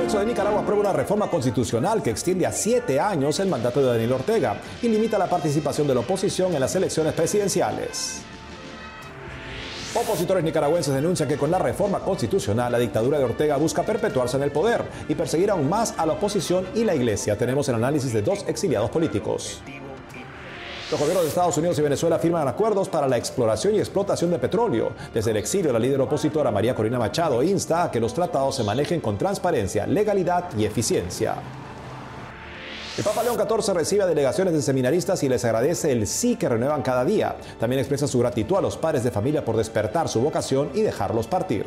Congreso de Nicaragua aprueba una reforma constitucional que extiende a 7 años el mandato de Daniel Ortega y limita la participación de la oposición en las elecciones presidenciales. Opositores nicaragüenses denuncian que con la reforma constitucional la dictadura de Ortega busca perpetuarse en el poder y perseguir aún más a la oposición y la iglesia. Tenemos el análisis de 2 exiliados políticos. Los gobiernos de Estados Unidos y Venezuela firman acuerdos para la exploración y explotación de petróleo. Desde el exilio, la líder opositora María Corina Machado insta a que los tratados se manejen con transparencia, legalidad y eficiencia. El Papa León XIV recibe a delegaciones de seminaristas y les agradece el sí que renuevan cada día. También expresa su gratitud a los padres de familia por despertar su vocación y dejarlos partir.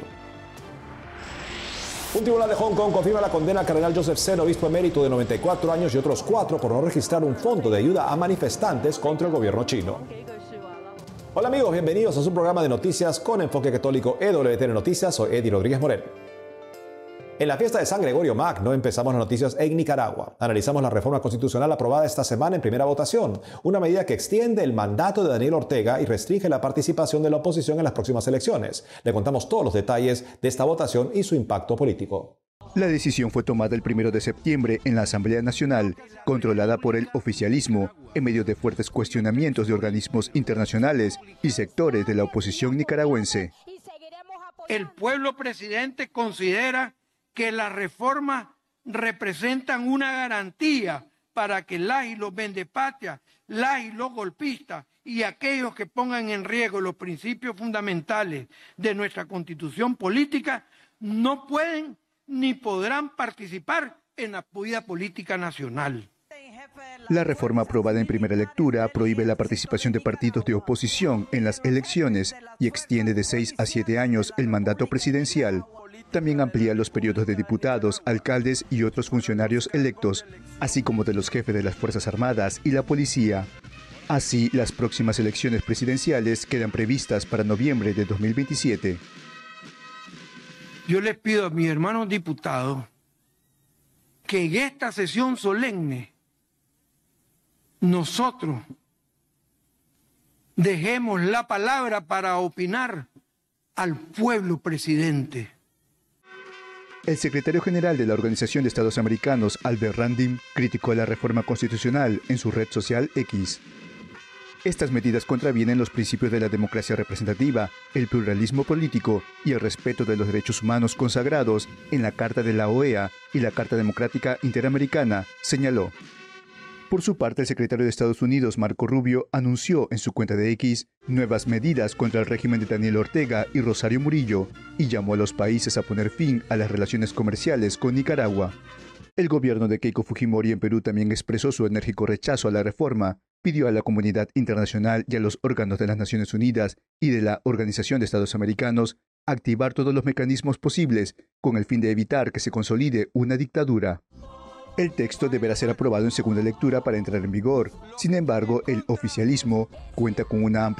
Un tribunal de Hong Kong confirma la condena al cardenal Joseph Zen, obispo emérito de 94 años y otros 4 por no registrar un fondo de ayuda a manifestantes contra el gobierno chino. Hola amigos, bienvenidos a su programa de noticias con enfoque católico EWTN Noticias. Soy Eddie Rodríguez Moreno. En la fiesta de San Gregorio Magno empezamos las noticias en Nicaragua. Analizamos la reforma constitucional aprobada esta semana en primera votación, una medida que extiende el mandato de Daniel Ortega y restringe la participación de la oposición en las próximas elecciones. Le contamos todos los detalles de esta votación y su impacto político. La decisión fue tomada el 1 de septiembre en la Asamblea Nacional, controlada por el oficialismo, en medio de fuertes cuestionamientos de organismos internacionales y sectores de la oposición nicaragüense. El pueblo presidente considera que las reformas representan una garantía para que las y los vendepatrias, las y los golpistas y aquellos que pongan en riesgo los principios fundamentales de nuestra constitución política no pueden ni podrán participar en la vida política nacional. La reforma aprobada en primera lectura prohíbe la participación de partidos de oposición en las elecciones y extiende de 6 a 7 años el mandato presidencial. También amplía los periodos de diputados, alcaldes y otros funcionarios electos, así como de los jefes de las Fuerzas Armadas y la policía. Así, las próximas elecciones presidenciales quedan previstas para noviembre de 2027. Yo les pido a mis hermanos diputados que en esta sesión solemne nosotros dejemos la palabra para opinar al pueblo presidente. El secretario general de la Organización de Estados Americanos, Albert Randim, criticó la reforma constitucional en su red social X. Estas medidas contravienen los principios de la democracia representativa, el pluralismo político y el respeto de los derechos humanos consagrados en la Carta de la OEA y la Carta Democrática Interamericana, señaló. Por su parte, el secretario de Estados Unidos, Marco Rubio, anunció en su cuenta de X nuevas medidas contra el régimen de Daniel Ortega y Rosario Murillo y llamó a los países a poner fin a las relaciones comerciales con Nicaragua. El gobierno de Keiko Fujimori en Perú también expresó su enérgico rechazo a la reforma, pidió a la comunidad internacional y a los órganos de las Naciones Unidas y de la Organización de Estados Americanos activar todos los mecanismos posibles con el fin de evitar que se consolide una dictadura. El texto deberá ser aprobado en segunda lectura para entrar en vigor. Sin embargo, el oficialismo cuenta con una amplia